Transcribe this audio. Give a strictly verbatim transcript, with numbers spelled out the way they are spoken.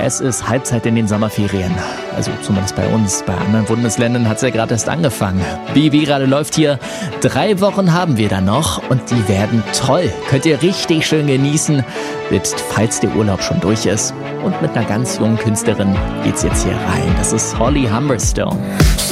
Es ist Halbzeit in den Sommerferien. Also zumindest bei uns. Bei anderen Bundesländern hat es ja gerade erst angefangen. Wie, wie gerade läuft hier. Drei Wochen haben wir dann noch und die werden toll. Könnt ihr richtig schön genießen. Selbst falls der Urlaub schon durch ist. Und mit einer ganz jungen Künstlerin geht's jetzt hier rein. Das ist Holly Humberstone.